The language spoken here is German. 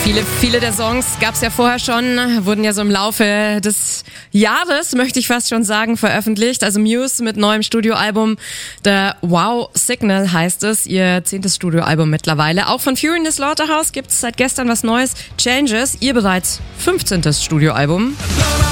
Viele der Songs gab's ja vorher schon, wurden ja so im Laufe des Jahres, möchte ich fast schon sagen, veröffentlicht. Also Muse mit neuem Studioalbum, The Wow Signal heißt es, ihr 10. Studioalbum mittlerweile. Auch von Fury in the Slaughterhouse gibt's seit gestern was Neues, Changes, ihr bereits 15. Studioalbum.